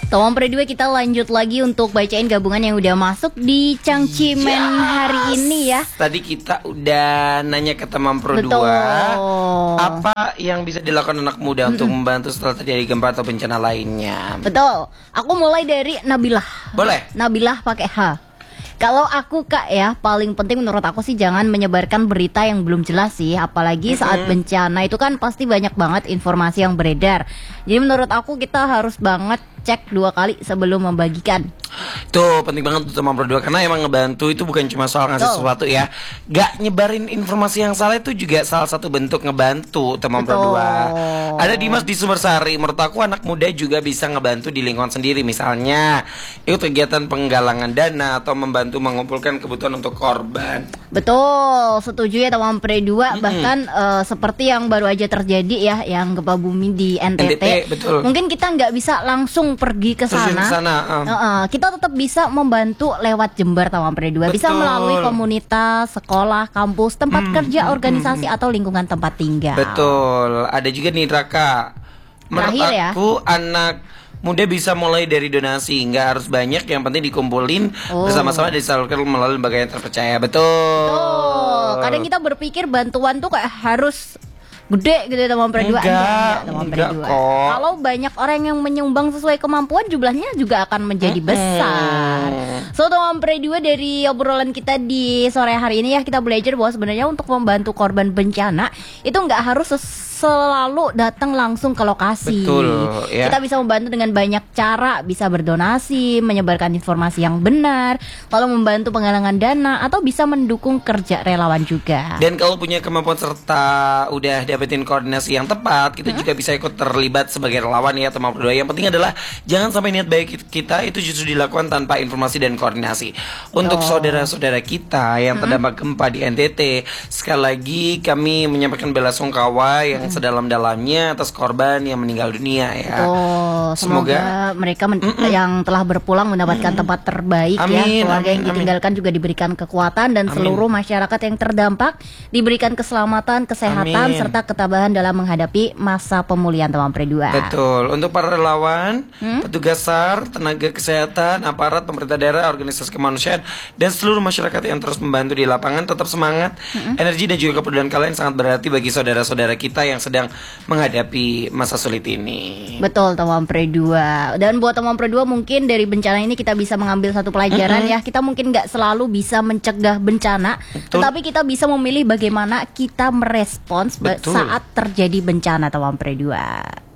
Tawang Pre 2, kita lanjut lagi untuk bacain gabungan yang udah masuk di Cangcimen hari ini ya. Tadi kita udah nanya ke teman Pro 2, apa yang bisa dilakukan anak muda untuk membantu setelah terjadi gempa atau bencana lainnya. Betul. Aku mulai dari Nabilah. Boleh. Nabilah pakai H. Kalau aku Kak ya, paling penting menurut aku sih jangan menyebarkan berita yang belum jelas sih. Apalagi saat bencana itu kan pasti banyak banget informasi yang beredar. Jadi menurut aku kita harus banget cek 2 kali sebelum membagikan. Tuh penting banget tuh teman Pro 2, karena emang ngebantu itu bukan cuma soal ngasih sesuatu ya. Gak nyebarin informasi yang salah itu juga salah satu bentuk ngebantu teman Pro 2. Ada Dimas di Sumbersari. Menurut aku anak muda juga bisa ngebantu di lingkungan sendiri. Misalnya ikut kegiatan penggalangan dana atau membantu mengumpulkan kebutuhan untuk korban. Betul, setuju ya teman Pro 2. Bahkan seperti yang baru aja terjadi ya, yang gempa bumi di NTT. Betul. Mungkin kita nggak bisa langsung pergi ke sana. Kita tetap bisa membantu lewat Jember Tawang Pre 2. Bisa melalui komunitas, sekolah, kampus, tempat kerja, organisasi atau lingkungan tempat tinggal. Betul. Ada juga nih Raka. Menurut aku anak muda bisa mulai dari donasi, nggak harus banyak, yang penting dikumpulin bersama-sama disalurkan melalui lembaga yang terpercaya. Betul. Kadang kita berpikir bantuan tuh kayak harus gede gitu ya teman Pre 2. Enggak kok. Kalau banyak orang yang menyumbang sesuai kemampuan, jumlahnya juga akan menjadi besar. So teman Pre 2, dari obrolan kita di sore hari ini ya, kita belajar bahwa sebenarnya untuk membantu korban bencana itu nggak harus selalu datang langsung ke lokasi. Betul, ya. Kita bisa membantu dengan banyak cara, bisa berdonasi, menyebarkan informasi yang benar, kalau membantu penggalangan dana, atau bisa mendukung kerja relawan juga. Dan kalau punya kemampuan serta udah dapetin koordinasi yang tepat, kita juga bisa ikut terlibat sebagai relawan ya teman Pro 2. Yang penting adalah jangan sampai niat baik kita itu justru dilakukan tanpa informasi dan koordinasi. Untuk saudara-saudara kita yang terdampak gempa di NTT, sekali lagi kami menyampaikan belasungkawa yang sedalam-dalamnya atas korban yang meninggal dunia ya. Semoga mereka yang telah berpulang mendapatkan tempat terbaik ya. Keluarga yang ditinggalkan juga diberikan kekuatan, dan seluruh masyarakat yang terdampak diberikan keselamatan, kesehatan, serta ketabahan dalam menghadapi masa pemulihan teman Pre 2. Betul. Untuk para relawan, petugas SAR, tenaga kesehatan, aparat pemerintah daerah, organisasi kemanusiaan, dan seluruh masyarakat yang terus membantu di lapangan, tetap semangat. Energi dan juga kepedulian kalian sangat berarti bagi saudara-saudara kita yang sedang menghadapi masa sulit ini. Betul teman Pre 2. Dan buat teman Pre 2, mungkin dari bencana ini kita bisa mengambil satu pelajaran ya. Kita mungkin nggak selalu bisa mencegah bencana, tetapi kita bisa memilih bagaimana kita merespons saat terjadi bencana teman Pre 2.